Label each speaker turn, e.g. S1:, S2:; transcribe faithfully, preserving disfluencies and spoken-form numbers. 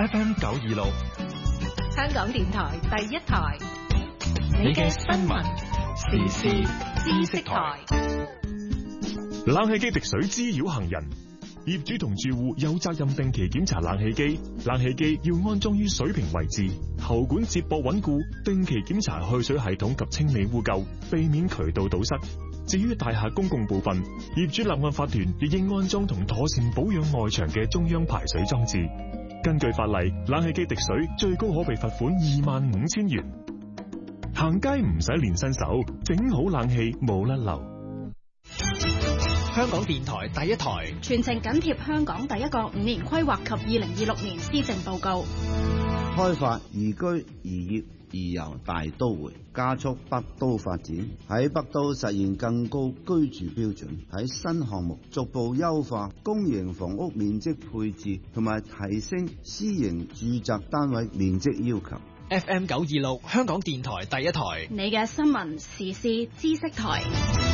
S1: F M 九二六，
S2: 香港電台第一台，
S1: 你嘅新聞時事知識台。冷氣機滴水滋擾行人，業主同住戶有責任定期檢查冷氣機，冷氣機要安裝於水平位置，喉管接駁穩固，定期檢查去水系統及清理污垢，避免渠道堵塞。至於大廈公共部分，業主立案法團亦應安裝同妥善保養外牆嘅中央排水裝置。根據法例，冷氣機滴水最高可被罰款二萬五千元。行街唔使練新手，整好冷氣冇甩漏。
S3: 香港電台第一台，
S2: 全程緊貼香港第一個五年規劃及二零二六年施政報告，
S4: 開發宜居宜業宜遊大都會，加速北都發展，喺北都實現更高居住標準，喺新項目逐步優化公營房屋面積配置，同埋提升私營住宅單位面積要求。
S3: F M 九二六香港電台第一台，
S2: 你嘅新聞時事知識台。